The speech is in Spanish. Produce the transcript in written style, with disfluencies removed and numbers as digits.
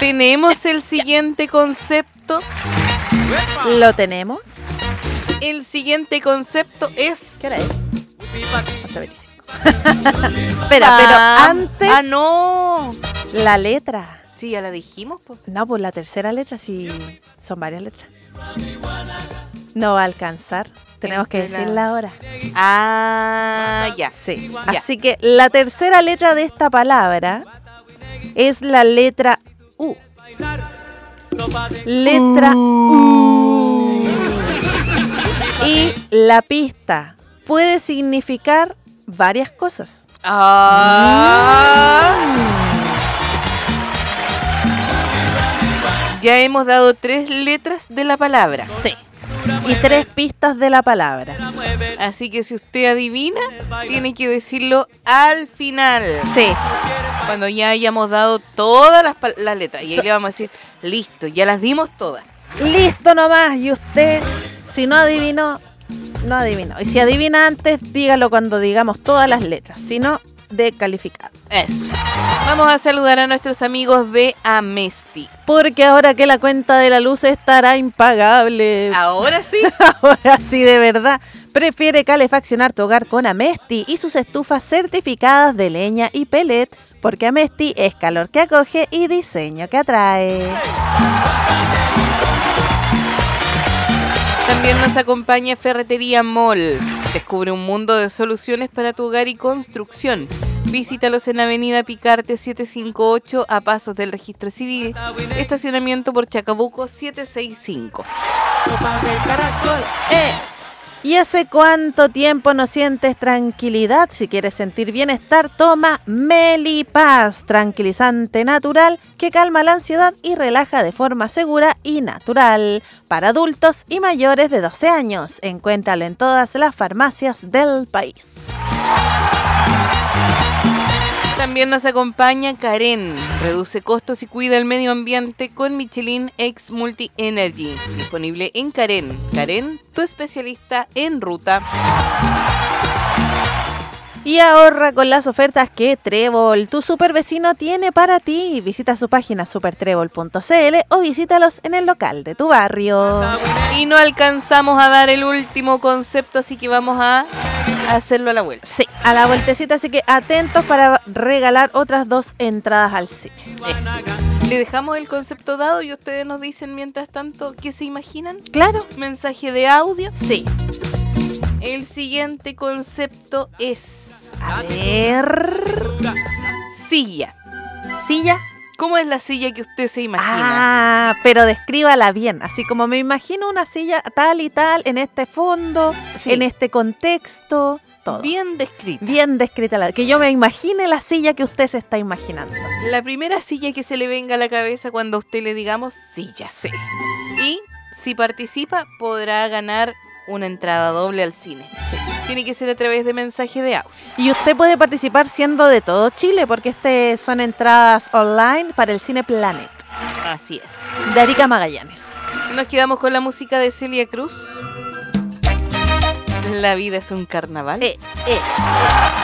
Tenemos el siguiente concepto. ¿Lo tenemos? El siguiente concepto es... ¿Qué hora es? 11:25. Espera, pero antes... ¡Ah, no! La letra. Sí, ya la dijimos, po. No, pues la tercera letra, sí. Son varias letras. No va a alcanzar. Tenemos que decirla ahora. Ah, ya. Sí. Ya. Así que la tercera letra de esta palabra es la letra U. Letra U. Y la pista puede significar varias cosas. Ya hemos dado 3 letras de la palabra. Sí. Y 3 pistas de la palabra. Así que si usted adivina, tiene que decirlo al final. Sí. Cuando ya hayamos dado todas las letras. Y ahí le vamos a decir, listo, ya las dimos todas. Listo nomás. Y usted, si no adivinó, no adivinó. Y si adivina antes, dígalo cuando digamos todas las letras. Si no, descalificado. Eso. Vamos a saludar a nuestros amigos de Amesti. Porque ahora que la cuenta de la luz estará impagable. Ahora sí. Ahora sí, de verdad. Prefiere calefaccionar tu hogar con Amesti y sus estufas certificadas de leña y pellet. Porque Amesti es calor que acoge y diseño que atrae. También nos acompaña Ferretería Mall. Descubre un mundo de soluciones para tu hogar y construcción. Visítalos en Avenida Picarte 758 a pasos del Registro Civil. Estacionamiento por Chacabuco 765. ¿Y hace cuánto tiempo no sientes tranquilidad? Si quieres sentir bienestar, toma Melipaz, tranquilizante natural que calma la ansiedad y relaja de forma segura y natural. Para adultos y mayores de 12 años. Encuéntralo en todas las farmacias del país. También nos acompaña Karen. Reduce costos y cuida el medio ambiente con Michelin X Multi Energy. Disponible en Karen. Karen, tu especialista en ruta. Y ahorra con las ofertas que Trébol, tu super vecino, tiene para ti. Visita su página supertrébol.cl o visítalos en el local de tu barrio. Y no alcanzamos a dar el último concepto, así que vamos a hacerlo a la vuelta. Sí, a la vueltecita, así que atentos para regalar otras 2 entradas al cine. Eso. Le dejamos el concepto dado y ustedes nos dicen mientras tanto qué se imaginan. Claro. Mensaje de audio. Sí. El siguiente concepto es... A ver... Silla. ¿Silla? ¿Cómo es la silla que usted se imagina? Ah, pero descríbala bien. Así como me imagino una silla tal y tal, en este fondo, Sí. en este contexto, todo. Bien descrita. Bien descrita. Que yo me imagine la silla que usted se está imaginando. La primera silla que se le venga a la cabeza cuando a usted le digamos silla. Sí. Y si participa, podrá ganar una entrada doble al cine. Sí. Tiene que ser a través de mensaje de audio. Y usted puede participar siendo de todo Chile, porque son entradas online para el Cine Planet Así es. de Arica Magallanes. Nos quedamos con la música de Celia Cruz. La vida es un carnaval.